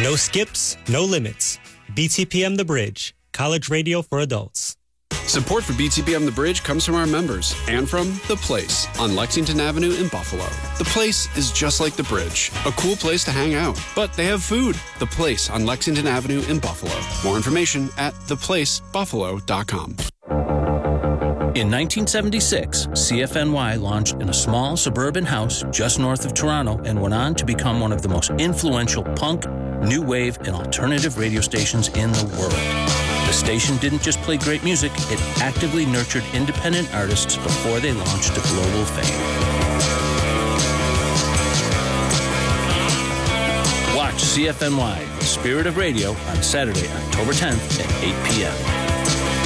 No skips, no limits. BTPM The Bridge, college radio for adults. Support for BTPM The Bridge comes from our members and from The Place on Lexington Avenue in Buffalo. The Place is just like The Bridge, a cool place to hang out, but they have food. The Place on Lexington Avenue in Buffalo. More information at theplacebuffalo.com. In 1976, CFNY launched in a small suburban house just north of Toronto and went on to become one of the most influential punk, new wave, and alternative radio stations in the world. The station didn't just play great music, it actively nurtured independent artists before they launched to global fame. Watch CFNY, The Spirit of Radio, on Saturday, October 10th at 8 p.m.